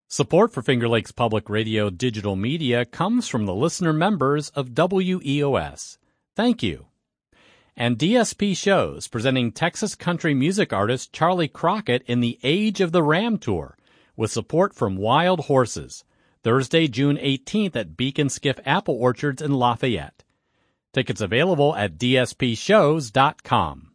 Support for Finger Lakes Public Radio digital media comes from the listener members of WEOS. Thank you. And DSP Shows, presenting Texas country music artist Charlie Crockett in the Age of the Ram Tour, with support from Wild Horses, Thursday, June 18th at Beacon Skiff Apple Orchards in Lafayette. Tickets available at dspshows.com.